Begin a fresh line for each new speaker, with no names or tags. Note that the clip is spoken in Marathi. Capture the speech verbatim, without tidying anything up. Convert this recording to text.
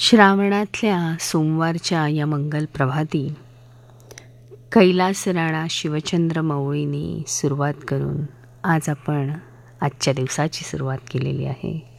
श्रावणातल्या सोमवारच्या या मंगल प्रभाती कैलास राणा शिवचंद्र मवळींनी सुरुवात करून आज आपण आजच्या दिवसाची सुरुवात केलेली आहे.